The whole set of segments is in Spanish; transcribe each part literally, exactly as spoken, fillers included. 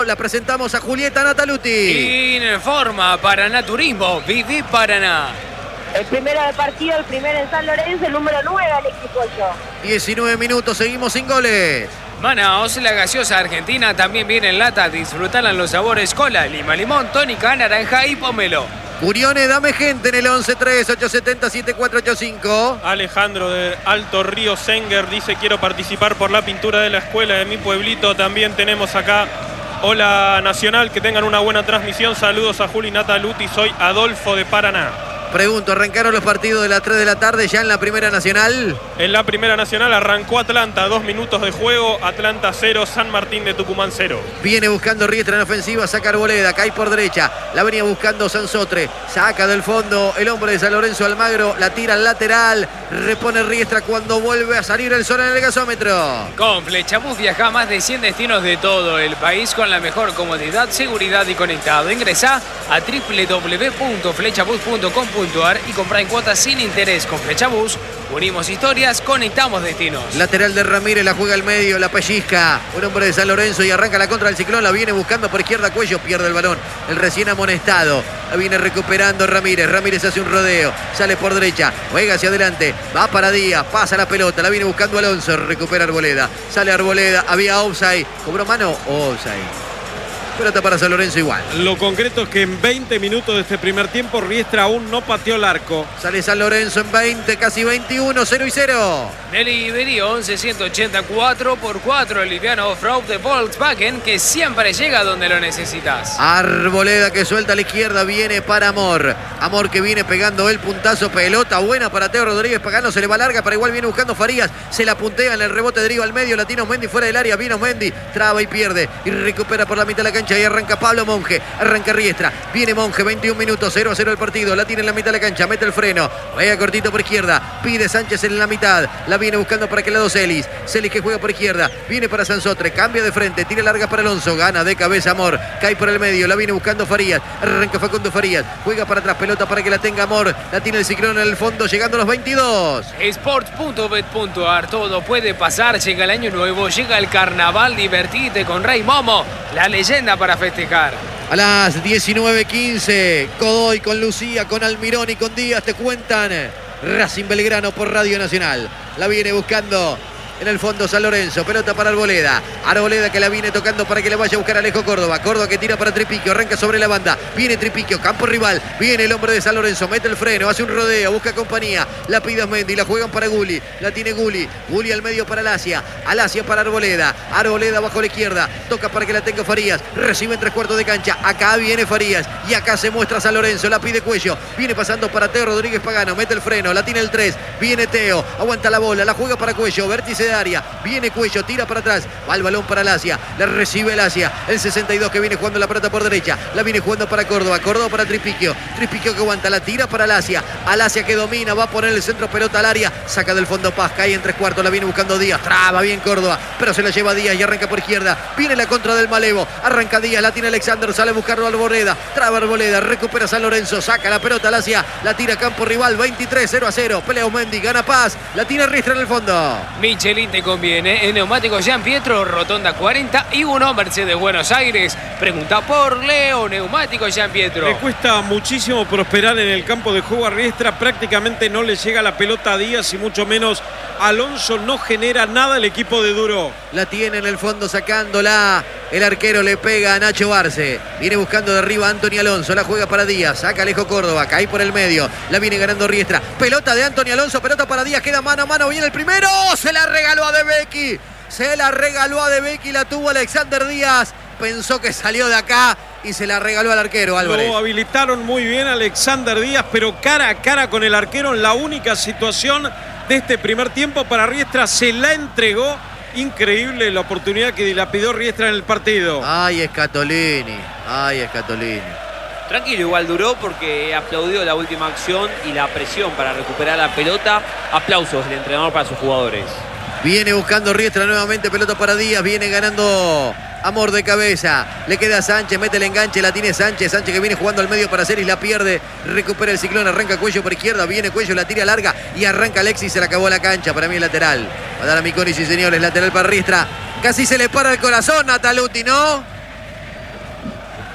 La presentamos a Julieta Nataluti. Informa Paraná Turismo, Viví Paraná. El primero de partido, el primero en San Lorenzo, el número nueve al equipo yo. diecinueve minutos, seguimos sin goles. Manaos, la gaseosa argentina también viene en lata. Disfrutarán los sabores cola, lima, limón, tónica, naranja y pomelo. Curione, dame gente en el once tres ocho siete cero siete cuatro ocho cinco. Alejandro de Alto Río Senger dice: quiero participar por la pintura de la escuela de mi pueblito. También tenemos acá: hola Nacional, que tengan una buena transmisión. Saludos a Juli Nataluti, soy Adolfo de Paraná. Pregunto, ¿arrancaron los partidos de las tres de la tarde ya en la Primera Nacional? En la Primera Nacional arrancó Atlanta, dos minutos de juego, Atlanta cero, San Martín de Tucumán cero. Viene buscando Riestra en ofensiva, saca Arboleda, cae por derecha, la venía buscando Sansotre, saca del fondo el hombre de San Lorenzo Almagro, la tira al lateral, repone Riestra cuando vuelve a salir el sol en el gasómetro. Con Flechabús viaja a más de cien destinos de todo el país con la mejor comodidad, seguridad y conectado. Ingresá a doble u doble u doble u punto flechabús punto com punto ar y compra en cuotas sin interés. Con Flechabús unimos historias, conectamos destinos. Lateral de Ramírez, la juega al medio, la pellizca, un hombre de San Lorenzo y arranca la contra del Ciclón, la viene buscando por izquierda, Cuello pierde el balón, el recién amonestado, la viene recuperando Ramírez, Ramírez hace un rodeo, sale por derecha, juega hacia adelante, va para Díaz, pasa la pelota, la viene buscando Alonso, recupera Arboleda, sale Arboleda, había offside, cobró mano, offside. Pelota para San Lorenzo igual. Lo concreto es que en veinte minutos de este primer tiempo Riestra aún no pateó el arco. Sale San Lorenzo en veinte, casi veintiuno, cero y cero. Delivery once ciento ochenta cuatro por cuatro, el liviano off-road de Volkswagen que siempre llega donde lo necesitas. Arboleda que suelta a la izquierda, viene para Amor. Amor que viene pegando el puntazo, pelota buena para Teo Rodríguez Pagano, se le va larga, para igual viene buscando Farías, se la puntea en el rebote, deriva al medio, Latino Mendy fuera del área, viene Mendy, traba y pierde y recupera por la mitad de la cancha y arranca Pablo Monge, arranca Riestra, viene Monge, veintiún minutos, cero a cero el partido, la tiene en la mitad de la cancha, mete el freno, vaya cortito por izquierda, pide Sánchez en la mitad, la viene buscando para aquel lado Celis, Celis que juega por izquierda, viene para Sansotre, cambia de frente, tira larga para Alonso, gana de cabeza Amor, cae por el medio, la viene buscando Farías, arranca Facundo Farías, juega para atrás, pelota para que la tenga Amor, la tiene el Ciclón en el fondo, llegando a los veintidós. Sports punto bet punto ar, todo puede pasar, llega el año nuevo, llega el carnaval, divertite con Rey Momo, la leyenda para festejar. A las diecinueve quince, Godoy con Lucía, con Almirón y con Díaz te cuentan Racing Belgrano por Radio Nacional. La viene buscando en el fondo San Lorenzo, pelota para Arboleda, Arboleda que la viene tocando para que le vaya a buscar Alejo Córdoba, Córdoba que tira para Tripiquio, arranca sobre la banda, viene Tripiquio, campo rival, viene el hombre de San Lorenzo, mete el freno, hace un rodeo, busca compañía, la pide Mendy, la juegan para Guli, la tiene Guli, Guli al medio para Alasia, Alasia para Arboleda, Arboleda bajo la izquierda, toca para que la tenga Farías, recibe en tres cuartos de cancha, acá viene Farías y acá se muestra San Lorenzo, la pide Cuello, viene pasando para Teo Rodríguez Pagano, mete el freno, la tiene el tres, viene Teo, aguanta la bola, la juega para Cuello, vértice de área, viene Cuello, tira para atrás, va el balón para Alasia, la recibe Alasia, el sesenta y dos que viene jugando la pelota por derecha, la viene jugando para Córdoba, Córdoba para Tripiquio, Tripiquio que aguanta, la tira para Alasia, Alasia que domina, va a poner el centro, pelota al área, saca del fondo Paz, cae en tres cuartos, la viene buscando Díaz, traba bien Córdoba, pero se la lleva Díaz y arranca por izquierda, viene la contra del Malevo, arranca Díaz, la tiene Alexander, sale a buscarlo al Arboleda, traba Arboleda, recupera San Lorenzo, saca la pelota Alasia, la tira campo rival, veintitrés, cero a cero, pelea Mendy, gana Paz, la tiene Riestra en el fondo. Michelin te conviene, en Neumáticos Jean Pietro, Rotonda cuarenta y uno, Mercedes Buenos Aires. Pregunta por Leo, Neumáticos Jean Pietro. Le cuesta muchísimo prosperar en el campo de juego a Riestra, prácticamente no le llega la pelota a Díaz y mucho menos Alonso, no genera nada el equipo de Duro. La tiene en el fondo sacándola, el arquero le pega a Nacho Barce, viene buscando de arriba a Anthony Alonso, la juega para Díaz, saca Alejo Córdoba, cae por el medio, la viene ganando Riestra, pelota de Anthony Alonso, pelota para Díaz, queda mano a mano, viene el primero, se la regaló a De Becchi, se la regaló a De Becchi, la tuvo Alexander Díaz, pensó que salió de acá y se la regaló al arquero Álvarez. Lo habilitaron muy bien Alexander Díaz, pero cara a cara con el arquero en la única situación de este primer tiempo para Riestra, se la entregó. Increíble la oportunidad que dilapidó Riestra en el partido. Ay, Scatolini, ay, Scatolini. Tranquilo, igual duró porque aplaudió la última acción y la presión para recuperar la pelota. Aplausos del entrenador para sus jugadores. Viene buscando Riestra nuevamente, pelota para Díaz, viene ganando Amor de cabeza, le queda a Sánchez, mete el enganche, la tiene Sánchez, Sánchez que viene jugando al medio para Celis, la pierde, recupera el Ciclón, arranca Cuello por izquierda, viene Cuello, la tira larga y arranca Alexis, se le acabó la cancha, para mí es lateral. Va a dar a Miconi, sí señores, lateral para Riestra. Casi se le para el corazón Nataluti, ¿no?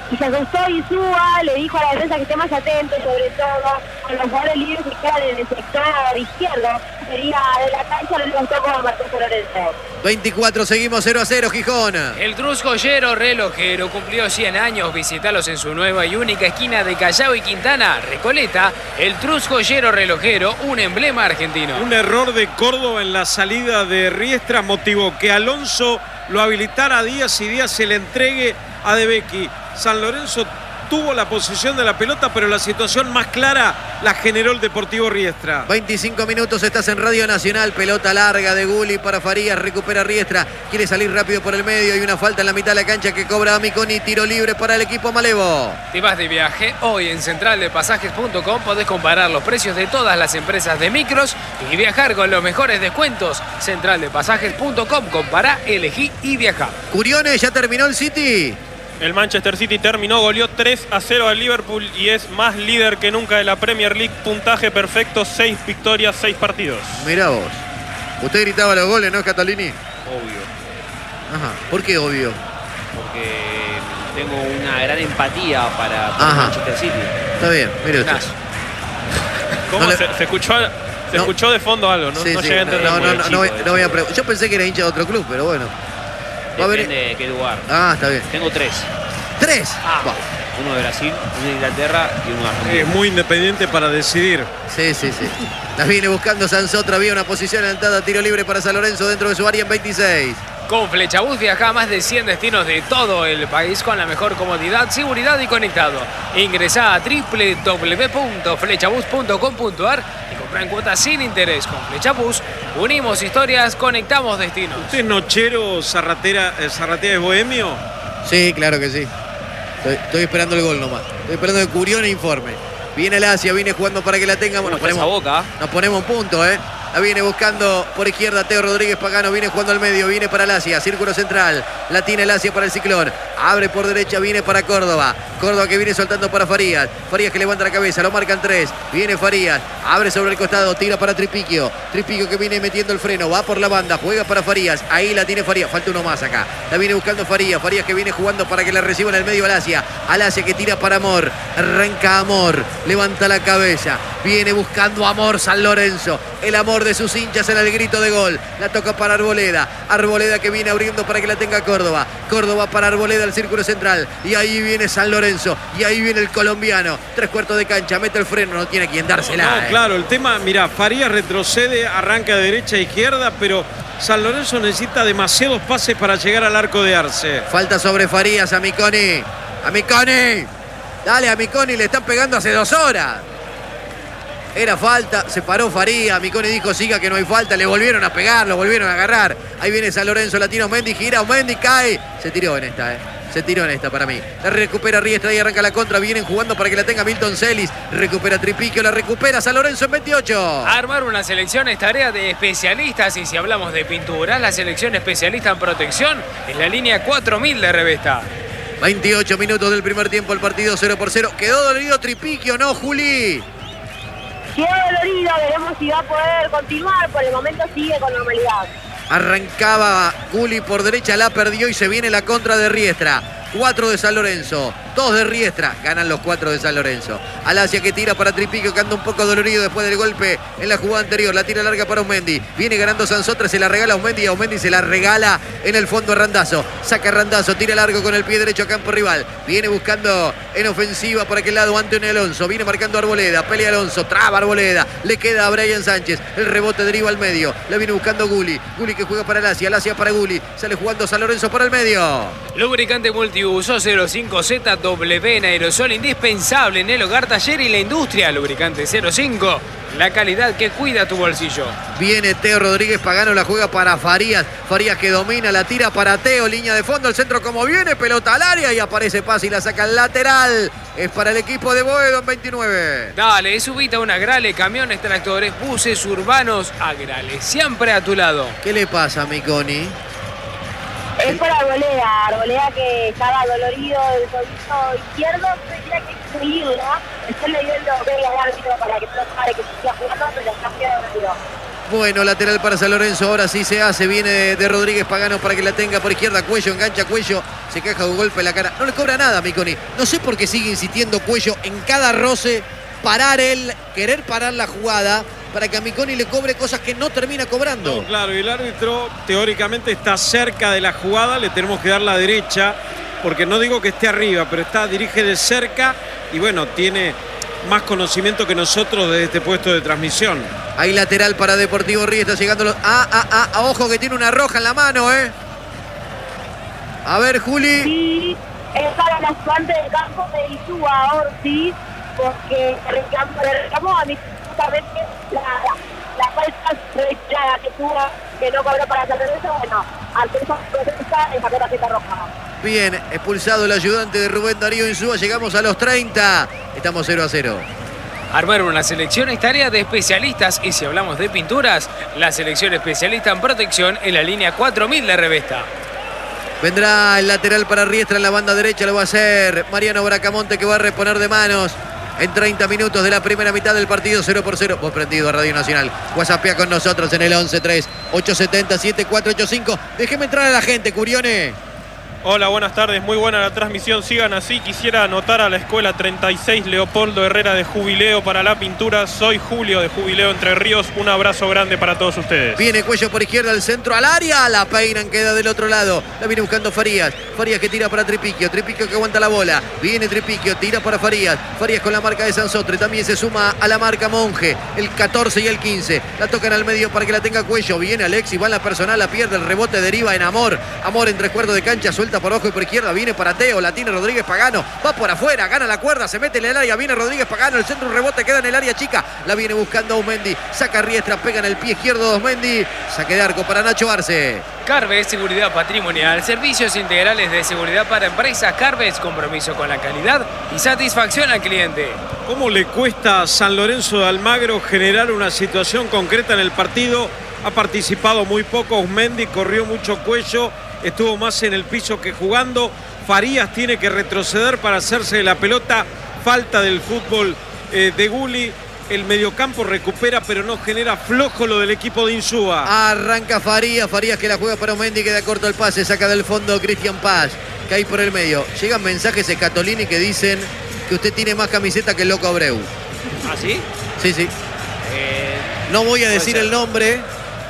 y se asustó Insúa, le dijo a la defensa que esté más atento, sobre todo con los jugadores libres que quedan en el sector izquierdo, sería de la cancha, le gustó como Marcos Lorenzo. veinticuatro, seguimos cero a cero, Gijón. El Trus Joyero Relojero cumplió cien años. Visítalos en su nueva y única esquina de Callao y Quintana, Recoleta. El Trus Joyero Relojero, un emblema argentino. Un error de Córdoba en la salida de Riestra motivó que Alonso lo habilitara a Díaz y Díaz se le entregue a De Becchi. San Lorenzo tuvo la posesión de la pelota, pero la situación más clara la generó el Deportivo Riestra. veinticinco minutos, estás en Radio Nacional. Pelota larga de Gulli para Farías, recupera Riestra. Quiere salir rápido por el medio y una falta en la mitad de la cancha que cobra Amiconi. Tiro libre para el equipo Malevo. Te vas de viaje. Hoy en central de pasajes punto com podés comparar los precios de todas las empresas de micros y viajar con los mejores descuentos. central de pasajes punto com. Compará, elegí y viajá. Curiones, ¿ya terminó el City? El Manchester City terminó, goleó tres a cero al Liverpool y es más líder que nunca de la Premier League. Puntaje perfecto, seis victorias, seis partidos. Mirá vos. Usted gritaba los goles, ¿no, Catalini? Obvio, Ajá. ¿Por qué obvio? porque tengo una gran empatía para, para Ajá. Manchester City. Está bien, mire usted. Nazo. ¿Cómo No le- se, se escuchó, se No. escuchó de fondo algo? No, Sí, no sí, llegué a entender. no, no, muy no, chico, no voy- de no voy a chico. preguntar. Yo pensé que era hincha de otro club, pero bueno. Va a Depende venir- de qué lugar. Ah, está bien. Tengo tres. Tres. Ah, Va. uno de Brasil, uno de Inglaterra y uno de Argentina. Es muy independiente para decidir. Sí, sí, sí. La viene buscando Sansotra. Había una posición adelantada. Tiro libre para San Lorenzo dentro de su área en veintiséis. Con Flechabús viaja a más de cien destinos de todo el país con la mejor comodidad, seguridad y conectado. Ingresá a doble u doble u doble u punto flechabús punto com punto ar y comprá en cuotas sin interés. Con Flechabús unimos historias, conectamos destinos. ¿Usted es nochero, zarratera, eh, zarratea es bohemio? Sí, claro que sí. Estoy, estoy esperando el gol nomás. Estoy esperando que Curione informe. Viene el Asia, viene jugando para que la tengamos. Nos Con esa ponemos, boca. nos ponemos un punto, ¿eh? La viene buscando por izquierda Teo Rodríguez Pagano. Viene jugando al medio, viene para el Asia. Círculo central. La tiene el Asia para el Ciclón. Abre por derecha, viene para Córdoba. Córdoba que viene soltando para Farías. Farías que levanta la cabeza, lo marcan tres. Viene Farías. Abre sobre el costado, tira para Tripiquio. Tripiquio que viene metiendo el freno. Va por la banda, juega para Farías. Ahí la tiene Farías. Falta uno más acá. La viene buscando Farías. Farías que viene jugando para que la reciba en el medio al Asia. Al Asia que tira para Amor. Arranca Amor. Levanta la cabeza. Viene buscando Amor San Lorenzo. El amor de sus hinchas en el grito de gol. La toca para Arboleda. Arboleda que viene abriendo para que la tenga Córdoba. Córdoba para Arboleda al círculo central. Y ahí viene San Lorenzo. Y ahí viene el colombiano. Tres cuartos de cancha. Mete el freno. No tiene quien dársela. No, eh. claro, el tema, mira, Farías retrocede, arranca de derecha a izquierda, pero San Lorenzo necesita demasiados pases para llegar al arco de Arce. Falta sobre Farías a Miconi. A Miconi. Dale a Miconi. Le están pegando hace dos horas. Era falta, se paró Farías, Miconi dijo siga que no hay falta, le volvieron a pegar, lo volvieron a agarrar. Ahí viene San Lorenzo, la tira Mendy, gira Mendy, cae. Se tiró en esta, eh. Se tiró en esta para mí. La recupera Riestra y arranca la contra. Vienen jugando para que la tenga Milton Celis. Recupera Tripiquio, la recupera San Lorenzo en veintiocho. Armar una selección es tarea de especialistas y si hablamos de pinturas, la selección especialista en protección es la línea cuatro mil de Revesta. veintiocho minutos del primer tiempo, el partido cero por cero. Quedó dolido Tripiquio, ¿no, Juli? Quedó dolorido, veremos si va a poder continuar. Por el momento sigue con normalidad. Arrancaba Gulli por derecha, la perdió y se viene la contra de Riestra. Cuatro de San Lorenzo, dos de Riestra, ganan los cuatro de San Lorenzo. Alasia que tira para Tripiquio, que anda un poco dolorido después del golpe en la jugada anterior. La tira larga para Osmendi, viene ganando Sansotra, se la regala a Osmendi y a Osmendi se la regala en el fondo a Randazzo. Saca Randazzo, tira largo con el pie derecho a campo rival. Viene buscando en ofensiva por aquel lado Antonio Alonso, viene marcando Arboleda, pelea Alonso, traba Arboleda, le queda a Brian Sánchez, el rebote deriva al medio, la viene buscando Gulli, Gulli que juega para Alasia, Alasia para Gulli, sale jugando San Lorenzo para el medio. Lubricante multiuso cero cinco Z W en aerosol, indispensable en el hogar, taller y la industria. Lubricante cero cinco, la calidad que cuida tu bolsillo. Viene Teo Rodríguez Pagano, la juega para Farías. Farías que domina, la tira para Teo, línea de fondo, el centro como viene, pelota al área y aparece Paz y la saca al lateral. Es para el equipo de Boedo en veintinueve. Dale, subita una Agrale, camiones, tractores, buses urbanos, Agrale, siempre a tu lado. ¿Qué le pasa a Miconi? Es por Arboleda, Arboleda que estaba dolorido del tobillo izquierdo, tendría que seguirlo. Estoy leyendo que el árbitro para que no pare, que se siga jugando, pero está muy dolorido. Bueno, lateral para San Lorenzo, ahora sí se hace, viene de, de Rodríguez Pagano para que la tenga por izquierda, Cuello, engancha Cuello, se caja un golpe en la cara, no le cobra nada a Miconi, no sé por qué sigue insistiendo Cuello en cada roce, parar él, querer parar la jugada, para que a Miconi le cobre cosas que no termina cobrando. No, claro, y el árbitro teóricamente está cerca de la jugada, le tenemos que dar la derecha, porque no digo que esté arriba, pero está, dirige de cerca, y bueno, tiene más conocimiento que nosotros desde este puesto de transmisión. Hay lateral para Deportivo Riestra, llegando los... Ah, ah, ah, ah, ojo que tiene una roja en la mano, ¿eh? A ver, Juli. Sí, es para la suerte del campo de Insúa, Ortiz, porque reclamó, le reclamó a mí justamente la, la, la falta registrada que tuvo, que no cobró para San Lorenzo. Bueno, al ser esa protesta, le sacó la tarjeta roja. Bien, expulsado el ayudante de Rubén Darío Insúa, llegamos a los treinta, estamos cero a cero. Armar una selección es tarea de especialistas y si hablamos de pinturas, la selección especialista en protección en la línea cuatro mil de Revesta. Vendrá el lateral para Riestra en la banda derecha, lo va a hacer Mariano Bracamonte, que va a reponer de manos en treinta minutos de la primera mitad del partido. Cero por cero, vos prendido a Radio Nacional. WhatsAppea con nosotros en el once tres ocho siete cero siete cuatro ocho cinco. Déjeme entrar a la gente, Curione. Hola, buenas tardes, muy buena la transmisión, sigan así. Quisiera anotar a la escuela treinta y seis Leopoldo Herrera de Jubileo para la pintura. Soy Julio de Jubileo Entre Ríos, un abrazo grande para todos ustedes. Viene Cuello por izquierda, al centro, al área, la peinan, queda del otro lado, la viene buscando Farías, Farías que tira para Tripiquio, Tripiquio que aguanta la bola, viene Tripiquio, tira para Farías, Farías con la marca de Sansotre, también se suma a la marca Monje, el catorce y el quince, la tocan al medio para que la tenga Cuello, viene Alexis, va en la personal, la pierde, el rebote deriva en Amor, Amor entre cuerdos de cancha, suelta por ojo y por izquierda, viene para Teo, la tiene Rodríguez Pagano, va por afuera, gana la cuerda, se mete en el área, viene Rodríguez Pagano, el centro, un rebote, queda en el área chica, la viene buscando Osmendi, saca Riestra, pega en el pie izquierdo de Osmendi, saque de arco para Nacho Arce. Carves Seguridad Patrimonial, servicios integrales de seguridad para empresas. Carves, compromiso con la calidad y satisfacción al cliente. ¿Cómo le cuesta a San Lorenzo de Almagro generar una situación concreta en el partido? Ha participado muy poco Osmendi, corrió mucho Cuello, estuvo más en el piso que jugando. Farías tiene que retroceder para hacerse de la pelota, falta del fútbol eh, de Gulli. El mediocampo recupera, pero no genera, flojo lo del equipo de Insúa. Arranca Farías, Farías que la juega para Osmendi, queda corto el pase, saca del fondo Cristian Paz, que hay por el medio. Llegan mensajes de Catolini que dicen que usted tiene más camiseta que el Loco Abreu. ¿Ah, sí? Sí, sí. Eh, No voy a decir ser. el nombre.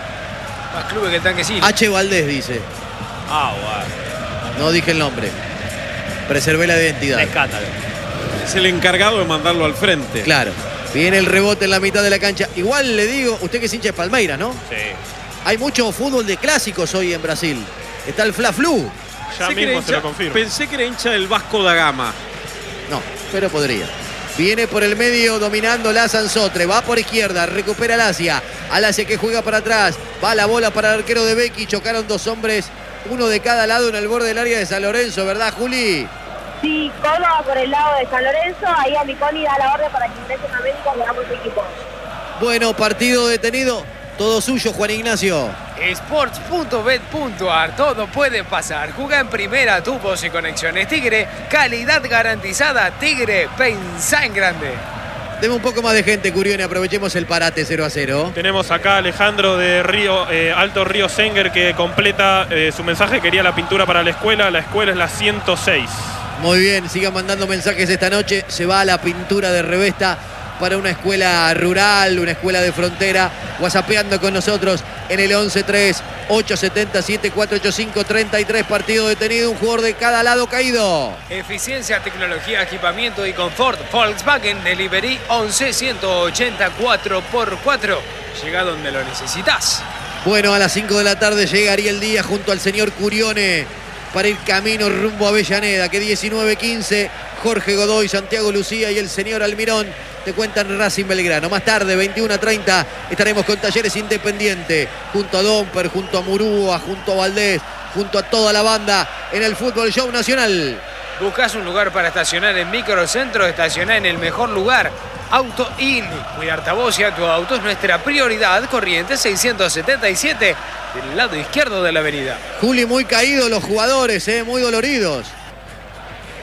Más clubes que el tanque sí. H. Valdés dice. ah, bueno. No dije el nombre. Preservé la identidad. Rescátalo. Es el encargado de mandarlo al frente. Claro. Viene el rebote en la mitad de la cancha. Igual le digo, usted que es hincha de Palmeiras, ¿no? Sí. Hay mucho fútbol de clásicos hoy en Brasil. Está el Fla-Flu. Ya Pensé que era mismo se hincha- lo confirmo. Pensé que era hincha del Vasco da Gama. No, pero podría. Viene por el medio dominando la Sansotre. Va por izquierda, recupera al Asia. Al Asia que juega para atrás. Va la bola para el arquero de Becky. Chocaron dos hombres, uno de cada lado en el borde del área de San Lorenzo, ¿verdad, Juli? Sí, Córdoba por el lado de San Lorenzo, ahí a Miconi da la orden para que ingresen a médicos de ambos equipos. Bueno, partido detenido. Todo suyo, Juan Ignacio. Sports punto bet punto ar, todo puede pasar. Juega en primera, tu voz y conexiones Tigre, calidad garantizada. Tigre, pensá en grande. Deme un poco más de gente, Curione, aprovechemos el parate cero a cero. Tenemos acá a Alejandro de Río, eh, Alto Río Senger que completa eh, su mensaje. Quería la pintura para la escuela. La escuela es la ciento seis. Muy bien, sigan mandando mensajes esta noche. Se va a la pintura de Revesta para una escuela rural, una escuela de frontera. WhatsAppeando con nosotros en el once tres ocho siete siete cuatro ocho cinco treinta y tres. Partido detenido, un jugador de cada lado caído. Eficiencia, tecnología, equipamiento y confort. Volkswagen Delivery once ciento ochenta cuatro por cuatro. Llega donde lo necesitas. Bueno, a las cinco de la tarde llega Ariel Díaz junto al señor Curione para ir camino rumbo a Avellaneda, que diecinueve quince, Jorge Godoy, Santiago Lucía y el señor Almirón te cuentan Racing Belgrano. Más tarde, veintiuno a treinta, estaremos con Talleres Independiente, junto a Domper, junto a Murúa, junto a Valdés, junto a toda la banda en el Fútbol Show Nacional. ¿Buscas un lugar para estacionar en Microcentro? Estacioná en el mejor lugar. Auto In. Cuidarte a vos y a tu auto es nuestra prioridad. Corrientes seiscientos setenta y siete, del lado izquierdo de la avenida. Juli, muy caídos los jugadores, eh, muy doloridos.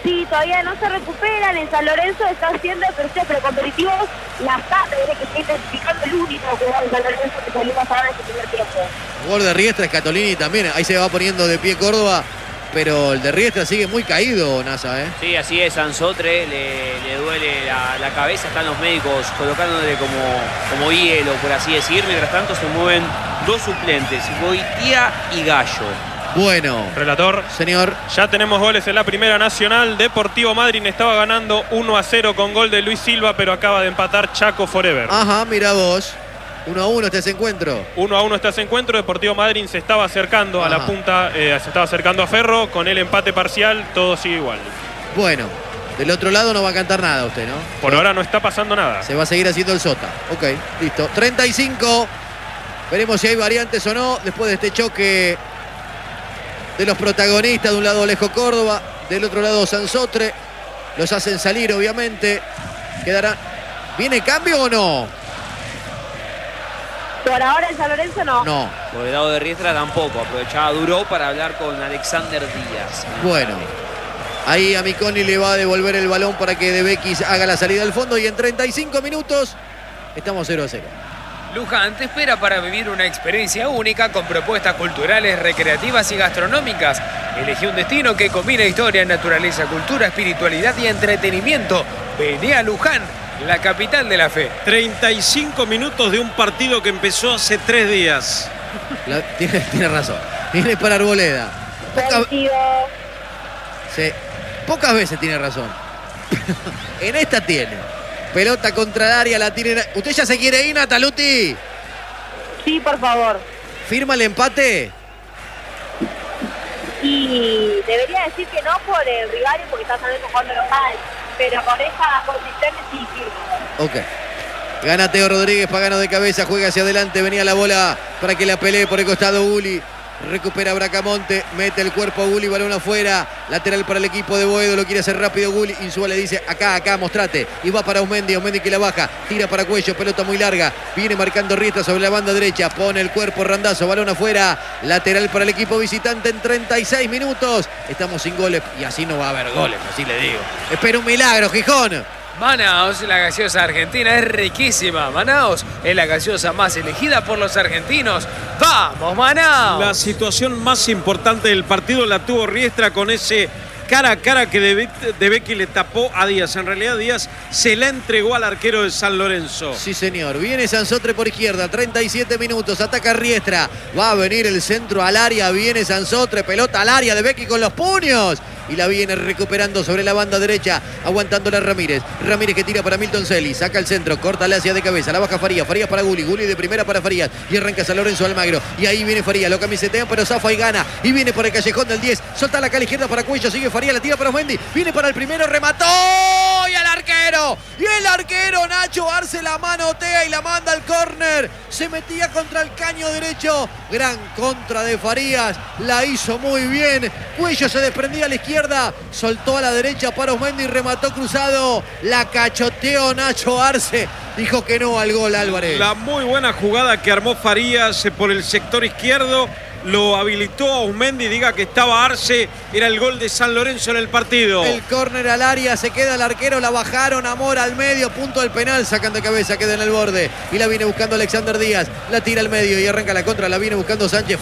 Sí, todavía no se recuperan. En San Lorenzo está haciendo ejercicios precompetitivos. La S A T desde que está identificando el único jugador de San Lorenzo que salió a ganar en este primer tiempo. Gol de Riestra, Scatolini también. Ahí se va poniendo de pie Córdoba. Pero el de Riestra sigue muy caído, Nasa, ¿eh? Sí, así es, Sansotre le, le duele la, la cabeza, están los médicos colocándole como, como hielo, por así decir. Mientras tanto se mueven dos suplentes, Goitia y Gallo. Bueno, Relator, señor. ya tenemos goles en la Primera Nacional. Deportivo Madryn estaba ganando uno a cero con gol de Luis Silva, pero acaba de empatar Chaco Forever. Ajá, mira vos. uno a uno este ese encuentro. uno a uno está ese encuentro. Deportivo Madryn se estaba acercando Ajá. a la punta, eh, se estaba acercando a Ferro. Con el empate parcial, todo sigue igual. Bueno, del otro lado no va a cantar nada usted, ¿no? Por ahora no está pasando nada. Se va a seguir haciendo el sota. Ok, listo. treinta y cinco. Veremos si hay variantes o no después de este choque de los protagonistas. De un lado Alejo Córdoba, del otro lado Sansotre. Los hacen salir, obviamente. Quedará. ¿Viene cambio o no? Por ahora en San Lorenzo no. No. Por el lado de Riestra tampoco. Aprovechaba Duró para hablar con Alexander Díaz. Bueno. Ahí a Miconi le va a devolver el balón para que De Bequis haga la salida al fondo. Y en treinta y cinco minutos estamos cero a cero. Luján te espera para vivir una experiencia única con propuestas culturales, recreativas y gastronómicas. Elegí un destino que combina historia, naturaleza, cultura, espiritualidad y entretenimiento. Vení a Luján, la capital de la fe. treinta y cinco minutos de un partido que empezó hace tres días. La- tiene, tiene razón. Viene para Arboleda. Poca- Vencido. sí, pocas veces tiene razón. En esta tiene. Pelota contra el área, la tiene. ¿Usted ya se quiere ir, Nataluti? Sí, por favor. ¿Firma el empate? Y debería decir que no por el rival y porque está saliendo jugando local. Pero con esa consistencia sí firmo. Ok. Gana Teo Rodríguez, Pagano de cabeza, juega hacia adelante, venía la bola para que la pelee por el costado Uli. Recupera Bracamonte, mete el cuerpo a Guli, balón afuera, lateral para el equipo de Boedo, lo quiere hacer rápido Guli, Insúa le dice acá, acá, mostrate, y va para Aumendi, Aumendi que la baja, tira para Cuello, pelota muy larga, viene marcando Riestra sobre la banda derecha, pone el cuerpo Randazo, balón afuera, lateral para el equipo visitante en treinta y seis minutos, estamos sin goles, y así no va a haber goles, así le digo, espera un milagro, Gijón. Manaos, la gaseosa argentina es riquísima. Manaos es la gaseosa más elegida por los argentinos. ¡Vamos, Manaos! La situación más importante del partido la tuvo Riestra con ese cara a cara que De, Be De Becky le tapó a Díaz. En realidad Díaz se la entregó al arquero de San Lorenzo. Sí, señor. Viene Sansotre por izquierda, treinta y siete minutos, ataca Riestra. Va a venir el centro al área, viene Sansotre, pelota al área de Becky con los puños. Y la viene recuperando sobre la banda derecha, aguantándola Ramírez. Ramírez que tira para Milton Celi, saca el centro, corta la hacia de cabeza, la baja Farías, Farías para Guli, Guli de primera para Farías. Y arranca San Lorenzo Almagro. Y ahí viene Farías, lo camisetean, pero zafa y gana. Y viene por el callejón del diez, solta la cara izquierda para Cuello, sigue Farías, la tira para Osmendi. Viene para el primero, remató. Y al arquero. Y el arquero Nacho Arce la manotea y la manda al córner. Se metía contra el caño derecho. Gran contra de Farías. La hizo muy bien. Cuello se desprendía a la izquierda. Soltó a la derecha para Osmendi y remató cruzado. La cachoteó Nacho Arce. Dijo que no al gol, Álvarez. La muy buena jugada que armó Farías por el sector izquierdo. Lo habilitó a Osmendi, diga que estaba Arce, era el gol de San Lorenzo en el partido. El córner al área, se queda el arquero, la bajaron, Amor al medio, punto del penal, sacan de cabeza, queda en el borde. Y la viene buscando Alexander Díaz, la tira al medio y arranca la contra, la viene buscando Sánchez,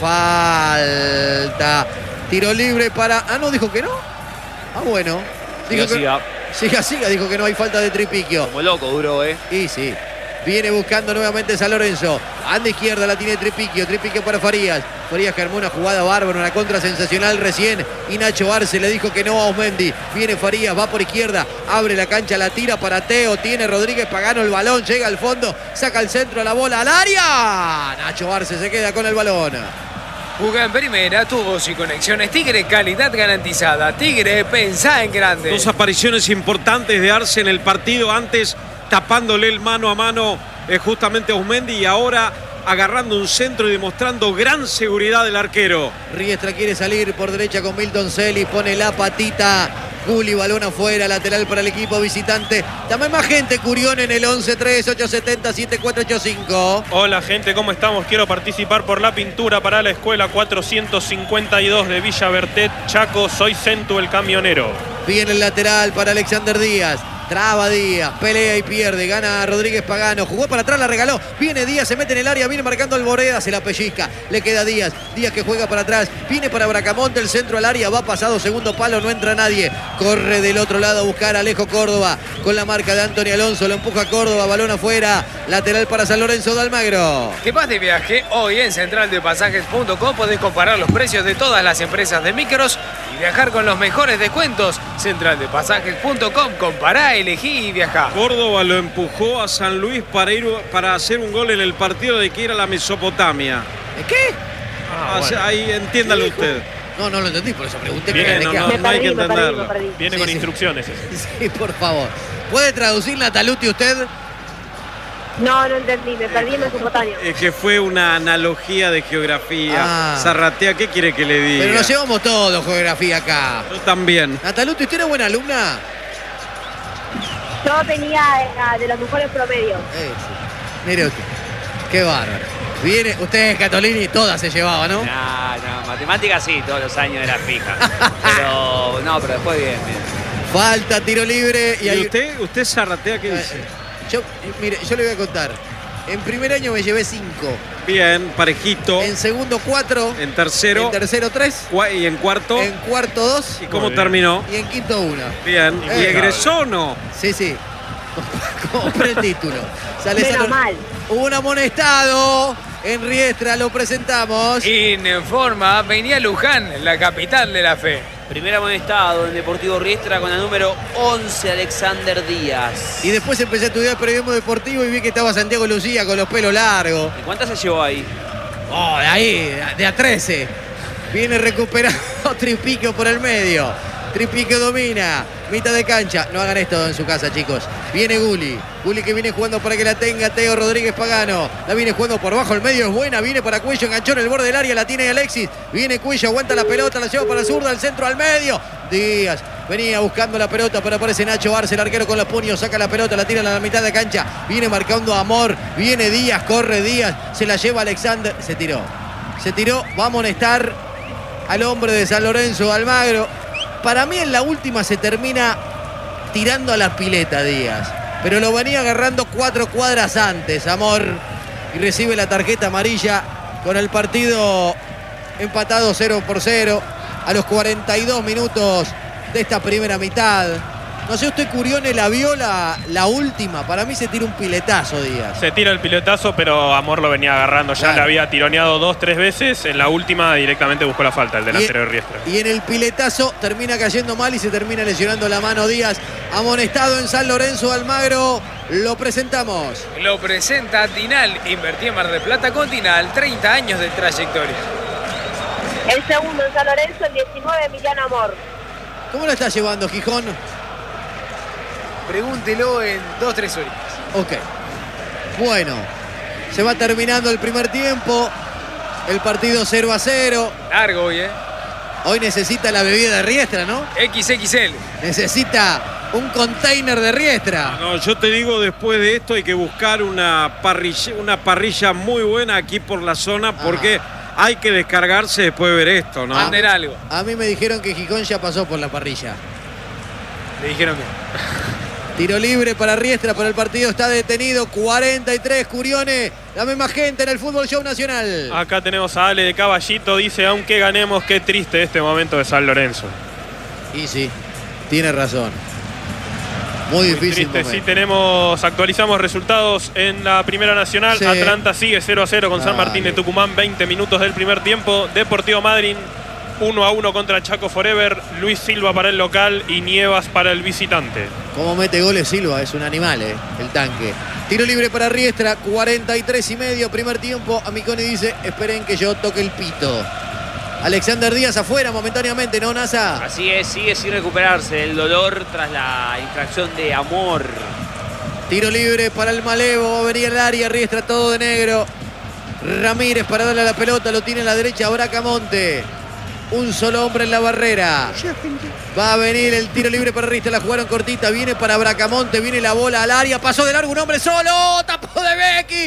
falta. Tiro libre para... Ah, no, dijo que no. Ah, bueno. Dijo Siga, que... siga. Siga, siga, dijo que no hay falta de Tripiquio. Como loco duró, ¿eh? Y sí. Viene buscando nuevamente San Lorenzo. Anda izquierda, la tiene Tripiquio. Tripiquio para Farías. Farías que armó una jugada bárbara, una contra sensacional recién. Y Nacho Arce le dijo que no a Osmendi. Viene Farías, va por izquierda. Abre la cancha, la tira para Teo. Tiene Rodríguez Pagano el balón. Llega al fondo. Saca el centro, la bola al área. Nacho Arce se queda con el balón. Juega en primera, tu voz y conexiones Tigre, calidad garantizada. Tigre, pensá en grande. Dos apariciones importantes de Arce en el partido, antes tapándole el mano a mano eh, justamente a Osmendi y ahora agarrando un centro y demostrando gran seguridad del arquero. Riestra quiere salir por derecha con Milton Celi, pone la patita. Guli, balón afuera, lateral para el equipo visitante. También más gente, Curión en el once tres ocho siete cero siete cuatro ocho cinco. Hola gente, ¿cómo estamos? Quiero participar por la pintura para la escuela cuatrocientos cincuenta y dos de Villa Bertet, Chaco. Soy Centu el camionero. Viene el lateral para Alexander Díaz. Traba Díaz, pelea y pierde, gana Rodríguez Pagano, jugó para atrás, la regaló, viene Díaz, se mete en el área, viene marcando Alboreda, se la pellizca, le queda Díaz, Díaz que juega para atrás, viene para Bracamonte, el centro al área, va pasado, segundo palo, no entra nadie, corre del otro lado a buscar a Alejo Córdoba, con la marca de Antonio Alonso, lo empuja Córdoba, balón afuera, lateral para San Lorenzo de Almagro. ¿Qué más de viaje? Hoy en central de pasajes punto com podés comparar los precios de todas las empresas de micros y viajar con los mejores descuentos. central de pasajes punto com, compará, elegí y viajá. Córdoba lo empujó a San Luis para ir para hacer un gol en el partido de que ir a la Mesopotamia. ¿Qué? Ah, bueno. Ahí entiéndalo usted. No, no lo entendí, por eso pregunté. Viene, qué no, qué no, habla. no hay que entenderlo. Viene Sí, con sí. instrucciones ese. Sí, por favor. ¿Puede traducir Nataluti usted? No, no entendí, me perdí en Mesopotamia. Es que fue una analogía de geografía. Ah. Zarratea, ¿qué quiere que le diga? Pero nos llevamos todo, geografía acá. Yo también. Nataluti, ¿usted era buena alumna? Yo tenía eh, de los mejores promedios. Eh, sí. Mire usted. Qué bárbaro. Viene, usted es Catolini, todas se llevaba, ¿no? No, no, matemáticas sí, todos los años era fija. Pero, no, pero después bien, bien. Falta, tiro libre y ¿Y hay... usted, usted Zarratea, qué dice? Eh, Yo, mire, yo le voy a contar. En primer año me llevé cinco. Bien, parejito. En segundo, cuatro. En tercero. En tercero, tres. Cua- Y en cuarto. En cuarto, dos. ¿Y cómo Muy bien. terminó? Y en quinto, una. Bien. ¿Y Eh. egresó o no? Sí, sí. Compré el título. Sale Menos San- mal. Hubo un amonestado. En Riestra lo presentamos. Informa venía Luján, la capital de la fe. Primer amonestado en Deportivo Riestra con el número once, Alexander Díaz. Y después empecé a estudiar periodismo deportivo y vi que estaba Santiago Lucía con los pelos largos. ¿Y cuántas se llevó ahí? Oh, de ahí, de a trece. Viene recuperando Tripiquio por el medio. Tripiquio domina. Mitad de cancha. No hagan esto en su casa, chicos. Viene Guli. Guli que viene jugando para que la tenga Teo Rodríguez Pagano. La viene jugando por bajo. El medio es buena. Viene para Cuello. Enganchó en el borde del área. La tiene Alexis. Viene Cuello. Aguanta la pelota. La lleva para la zurda. Al centro al medio. Díaz. Venía buscando la pelota. Pero aparece Nacho Arce. El arquero con los puños. Saca la pelota. La tira a la mitad de cancha. Viene marcando Amor. Viene Díaz. Corre Díaz. Se la lleva Alexander. Se tiró. Se tiró. Va a amonestar al hombre de San Lorenzo, Almagro. Para mí en la última se termina tirando a la pileta Díaz. Pero lo venía agarrando cuatro cuadras antes, Amor. Y recibe la tarjeta amarilla con el partido empatado cero por cero a los cuarenta y dos minutos de esta primera mitad. No sé, usted Curione la vio la, la última. Para mí se tira un piletazo Díaz. Se tira el piletazo, pero Amor lo venía agarrando. Ya Claro. le había tironeado dos, tres veces. En la última directamente buscó la falta, el delantero de Riestra. Y en el piletazo termina cayendo mal y se termina lesionando la mano Díaz. Amonestado en San Lorenzo Almagro. Lo presentamos. Lo presenta Tinal. Invertí en Mar del Plata con Tinal. treinta años de trayectoria. El segundo en San Lorenzo, el diecinueve, Emiliano Amor. ¿Cómo lo está llevando Gijón? Pregúntelo en dos, tres horitas. Ok. Bueno, se va terminando el primer tiempo. El partido cero a cero. Largo hoy, ¿eh? Hoy necesita la bebida de Riestra, ¿no? equis equis ele. Necesita un container de Riestra. No, yo te digo, después de esto hay que buscar una parrilla, una parrilla muy buena aquí por la zona porque hay que descargarse después de ver esto, ¿no? Manden algo. A mí me dijeron que Gijón ya pasó por la parrilla. Le dijeron que. Tiro libre para Riestra, pero el partido está detenido. cuarenta y tres, Curione. La misma gente en el Fútbol Show Nacional. Acá tenemos a Ale de Caballito. Dice, aunque ganemos, qué triste este momento de San Lorenzo. Y sí, tiene razón. Muy difícil Triste, sí, momento. tenemos, actualizamos resultados en la Primera Nacional. Sí. Atlanta sigue cero a cero con San Dale. Martín de Tucumán, veinte minutos del primer tiempo. Deportivo Madryn, uno a uno contra Chaco Forever. Luis Silva para el local y Nievas para el visitante. Como mete goles Silva, es un animal, eh, el tanque. Tiro libre para Riestra, cuarenta y tres y medio, primer tiempo. Amiconi dice, esperen que yo toque el pito. Alexander Díaz afuera momentáneamente, ¿no, Nasa? Así es, sigue sin recuperarse del dolor tras la infracción de Amor. Tiro libre para el Malevo, va a venir el área, Riestra todo de negro. Ramírez para darle a la pelota, lo tiene a la derecha Bracamonte. Un solo hombre en la barrera. Va a venir el tiro libre para Riestra, la jugaron cortita, viene para Bracamonte, viene la bola al área, pasó de largo un hombre solo, tapó de Becky.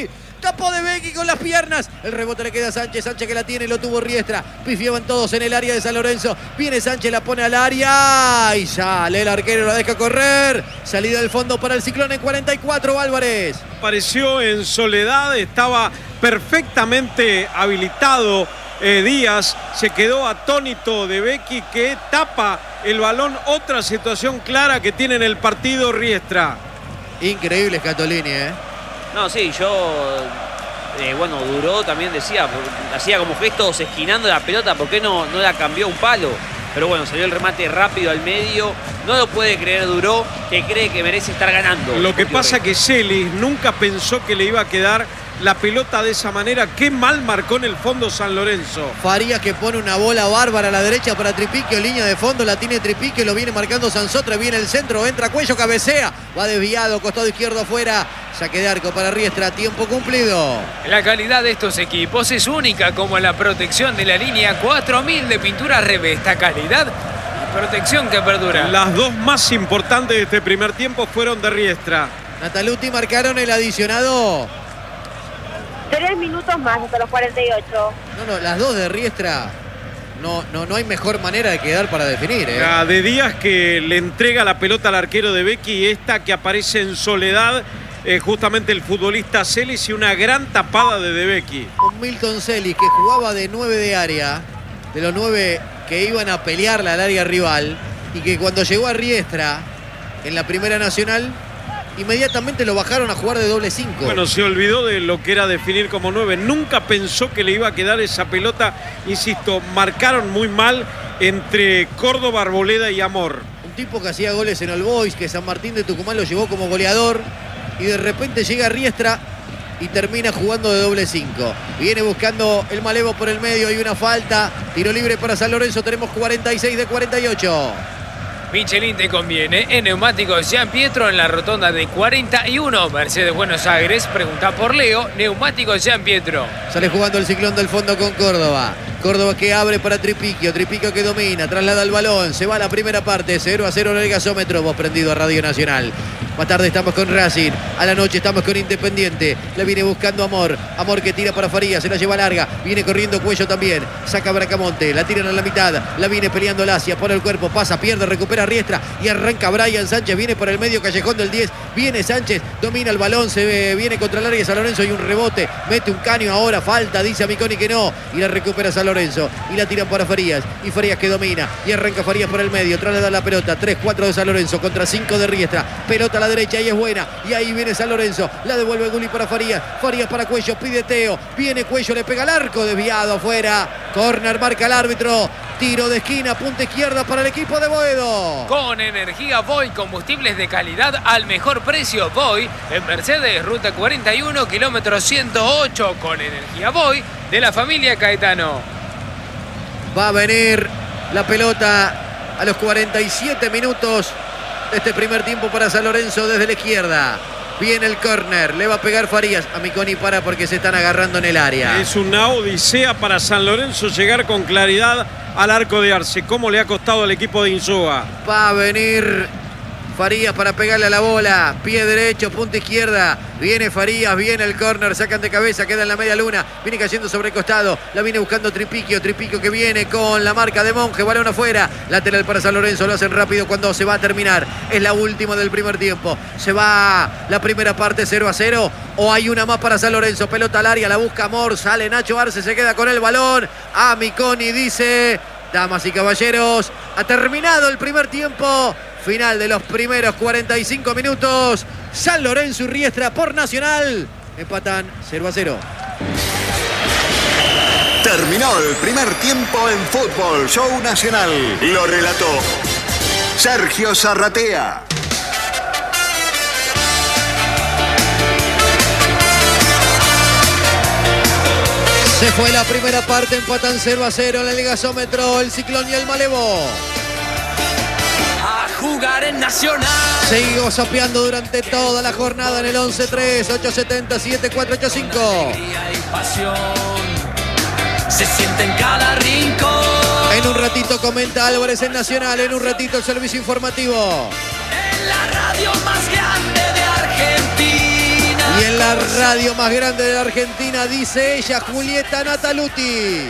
tapó De Becchi con las piernas. El rebote le queda a Sánchez. Sánchez que la tiene, lo tuvo Riestra. Pifiaban todos en el área de San Lorenzo. Viene Sánchez, la pone al área. Y sale el arquero, la deja correr. Salida del fondo para el Ciclón en cuarenta y cuatro, Álvarez. Apareció en soledad, estaba perfectamente habilitado eh, Díaz. Se quedó atónito De Becchi, que tapa el balón. Otra situación clara que tiene en el partido Riestra. Increíble Scatolini, ¿eh? No, sí, yo... Eh, bueno, Duró también decía, hacía como gestos esquinando la pelota, ¿por qué no, no la cambió un palo? Pero bueno, salió el remate rápido al medio. No lo puede creer Duró, que cree que merece estar ganando. Lo que pasa que Celis nunca pensó que le iba a quedar la pelota de esa manera. Qué mal marcó en el fondo San Lorenzo. Farías que pone una bola bárbara a la derecha para Tripiquio, línea de fondo, la tiene Tripiquio, lo viene marcando Sansotra, viene el centro, entra Cuello, cabecea, va desviado, costado izquierdo afuera, saque de arco para Riestra, tiempo cumplido. La calidad de estos equipos es única, como la protección de la línea cuatro mil de pintura Revesta, calidad y protección que perdura. Las dos más importantes de este primer tiempo fueron de Riestra. Nataluti marcaron el adicionado. Tres minutos más hasta los cuarenta y ocho. No, no, las dos de Riestra. No, no, no hay mejor manera de quedar para definir, ¿eh? La de Díaz, que le entrega la pelota al arquero De Becchi, y esta que aparece en soledad, eh, justamente el futbolista Celis, y una gran tapada de De Becchi. Un Milton Celis que jugaba de nueve de área, de los nueve que iban a pelearla al área rival, y que cuando llegó a Riestra en la Primera Nacional, inmediatamente lo bajaron a jugar de doble cinco. Bueno, se olvidó de lo que era definir como nueve. Nunca pensó que le iba a quedar esa pelota. Insisto, marcaron muy mal entre Córdoba, Arboleda y Amor. Un tipo que hacía goles en All Boys, que San Martín de Tucumán lo llevó como goleador, y de repente llega a Riestra y termina jugando de doble cinco. Viene buscando el Malevo por el medio, hay una falta, tiro libre para San Lorenzo, tenemos cuarenta y seis de cuarenta y ocho. Michelin te conviene en Neumáticos Gian Pietro en la rotonda de cuarenta y uno, Mercedes Buenos Aires. Pregunta por Leo, Neumáticos Gian Pietro. Sale jugando el Ciclón del fondo con Córdoba. Córdoba que abre para Tripiquio, Tripiquio que domina, traslada el balón, se va a la primera parte, cero a cero en el gasómetro. Vos prendido a Radio Nacional. Más tarde estamos con Racing, a la noche estamos con Independiente. La viene buscando Amor, Amor que tira para Farías, se la lleva larga, viene corriendo Cuello también, saca Bracamonte, la tiran a la mitad, la viene peleando Lacia, pone el cuerpo, pasa, pierde, recupera Riestra y arranca Brian Sánchez, viene por el medio callejón del diez, viene Sánchez, domina el balón, se ve, viene contra el área de San Lorenzo y un rebote, mete un caño ahora, falta, dice a Miconi que no, y la recupera San Lorenzo, y la tiran para Farías, y Farías que domina, y arranca Farías por el medio, traslada la pelota, tres cuatro de San Lorenzo contra cinco de Riestra, pelota a la derecha y es buena, y ahí viene San Lorenzo, la devuelve Gulli para Farías, Farías para Cuello, pide Teo, viene Cuello, le pega al arco, desviado afuera, córner, marca el árbitro, tiro de esquina, punta izquierda para el equipo de Boedo. Con energía Voy, combustibles de calidad al mejor precio. Voy en Mercedes, ruta cuarenta y uno, kilómetro ciento ocho, con energía Voy de la familia Caetano. Va a venir la pelota a los cuarenta y siete minutos de este primer tiempo para San Lorenzo desde la izquierda. Viene el córner, le va a pegar Farías. A Miconi para porque se están agarrando en el área. Es una odisea para San Lorenzo llegar con claridad al arco de Arce. ¿Cómo le ha costado al equipo de Insúa? Va a venir Farías para pegarle a la bola. Pie derecho, punta izquierda. Viene Farías, viene el córner, sacan de cabeza, queda en la media luna. Viene cayendo sobre el costado. La viene buscando Tripiquio. Tripiquio que viene con la marca de Monje. Balón afuera. Lateral para San Lorenzo. Lo hacen rápido cuando se va a terminar. Es la última del primer tiempo. Se va la primera parte cero a cero. O hay una más para San Lorenzo. Pelota al área. La busca Amor. Sale Nacho Arce. Se queda con el balón. A Miconi dice: damas y caballeros, ha terminado el primer tiempo. Final de los primeros cuarenta y cinco minutos. San Lorenzo y Riestra por Nacional empatan cero a cero. Terminó el primer tiempo en Fútbol Show Nacional. Lo relató Sergio Zarratea. Se fue la primera parte, empatan cero a cero en el gasómetro, el Ciclón y el Malevo. Jugar en Nacional. Seguimos sapeando durante toda la jornada en el once tres, ocho setenta, siete cuatro ocho cinco. Y pasión se siente en cada rincón. En un ratito comenta Álvarez en Nacional, en un ratito el servicio informativo. En la radio más grande de Argentina. Y en la radio más grande de la Argentina, dice ella, Julieta Nataluti.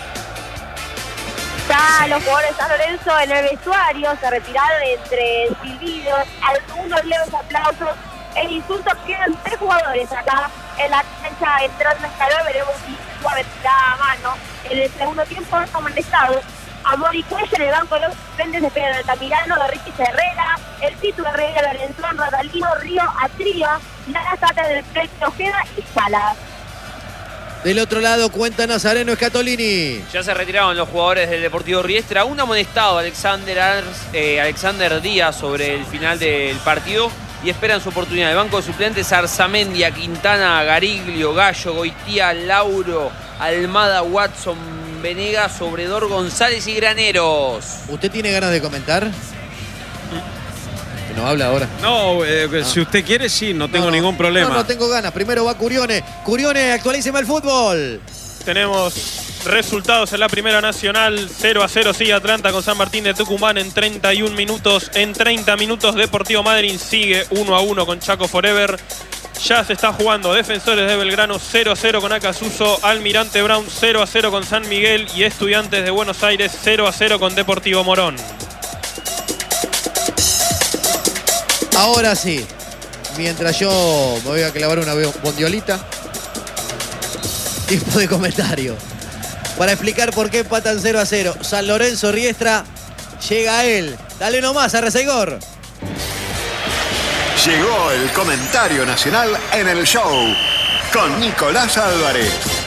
Ya los jugadores de San Lorenzo en el vestuario se retiraron entre silbidos, algunos leves aplausos e insultos. Quedan tres jugadores acá en la cancha entrando a escalón. Veremos si suave tirada a mano. En el segundo tiempo no amonestados. Amor y Cuella en el banco de los suplentes esperan Altamirano, Ricky Herrera, el título Herrera, Lorenzón, Rodalino, Río, Atría, la Sata del Flex, Ojeda y Salas. Del otro lado cuenta Nazareno Scatolini. Ya se retiraron los jugadores del Deportivo Riestra. Un amonestado, Alexander, Ars, eh, Alexander Díaz, sobre el final del partido. Y esperan su oportunidad. El banco de suplentes, Arzamendia, Quintana, Gariglio, Gallo, Goitía, Lauro, Almada, Watson, Venegas, Sobredor, González y Graneros. ¿Usted tiene ganas de comentar? Que nos habla ahora. No, eh, no, si usted quiere, sí, no tengo no, ningún problema. No, no tengo ganas. Primero va Curione. Curione, actualíceme el fútbol. Tenemos resultados en la Primera Nacional. cero a cero sigue Atlanta con San Martín de Tucumán en treinta y un minutos. En treinta minutos Deportivo Madryn sigue uno a uno con Chaco Forever. Ya se está jugando Defensores de Belgrano cero a cero con Acasuso, Almirante Brown cero a cero con San Miguel y Estudiantes de Buenos Aires cero a cero con Deportivo Morón. Ahora sí, mientras yo me voy a clavar una bondiolita, tiempo de comentario para explicar por qué empatan cero a cero. San Lorenzo Riestra, llega él. Dale nomás a Reseigor. Llegó el comentario nacional en el show con Nicolás Álvarez.